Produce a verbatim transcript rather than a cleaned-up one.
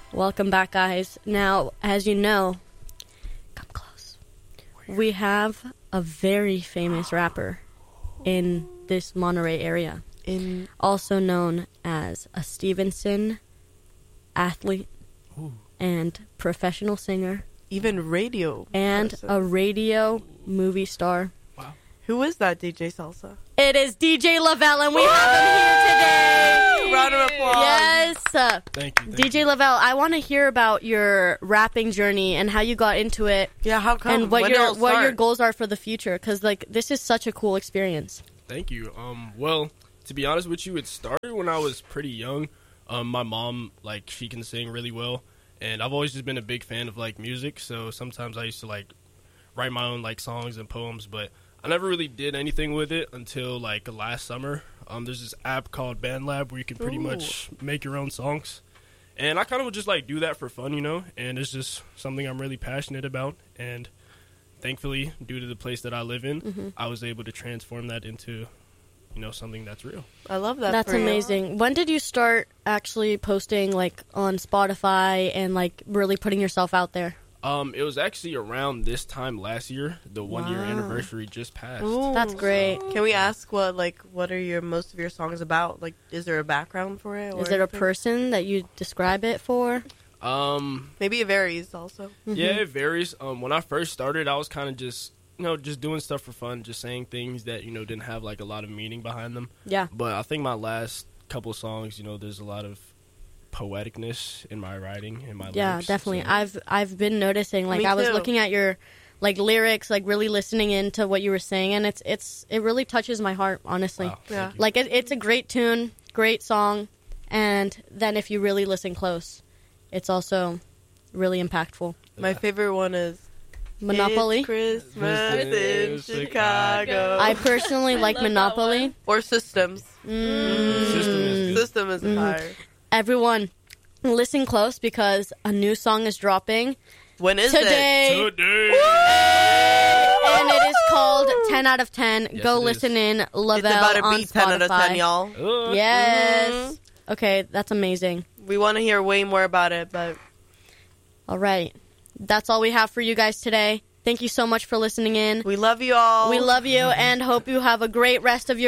Welcome back, guys. Now, as you know, come close. We have a very famous rapper in this Monterey area, in also known as a Stevenson athlete Ooh. and professional singer even radio and person. a radio movie star. Wow. Who is that D J Salsa? It is D J Lavelle, and we have him here today. Round of applause. Yes. Uh, Thank you. Thank D J you. Lavelle, I want to hear about your rapping journey and how you got into it, Yeah, how come? and what When did your it what your start? goals are for the future. Because like this is such a cool experience. Thank you. Um, well, to be honest with you, it started when I was pretty young. Um, my mom, like, she can sing really well, and I've always just been a big fan of like music. So sometimes I used to like write my own like songs and poems, but I never really did anything with it until like last summer. Um, there's this app called BandLab where you can pretty Ooh. much make your own songs, and I kind of would just like do that for fun, you know. And it's just something I'm really passionate about, and thankfully, due to the place that I live in, Mm-hmm. I was able to transform that into, you know, something that's real. I love that. That's for you. amazing. When did you start actually posting like on Spotify and like really putting yourself out there? Um, it was actually around this time last year. The one year Wow. anniversary just passed. Ooh. That's great. Can we ask what like what are your most of your songs about? Like, is there a background for it? Or Is there a anything? person that you describe it for? Um, Maybe it varies also. yeah, it varies. Um, when I first started, I was kind of just, you know, just doing stuff for fun, just saying things that, you know, didn't have like a lot of meaning behind them. Yeah. But I think my last couple songs, you know, there's a lot of poeticness in my writing, in my Yeah, lyrics, definitely. so- I've I've been noticing, like Me I was too. looking at your like lyrics, like really listening into what you were saying, and it's it's it really touches my heart, honestly. Wow, thank Yeah. you. Like it, it's a great tune, great song, and then if you really listen close, it's also really impactful. My favorite one is Monopoly. It's Christmas in Christmas in Chicago. I personally like love that Monopoly. or Systems. Mm. System is good. System is Mm. fire. Everyone, listen close because a new song is dropping When is it? today. Today. And it is called ten out of ten. Yes, Go it listen in. It's Lavelle about to on be Spotify. ten out of ten, y'all. Uh, Yes. Okay, that's amazing. We want to hear way more about it, but All right. That's all we have for you guys today. Thank you so much for listening in. we love you all. We love you and hope you have a great rest of your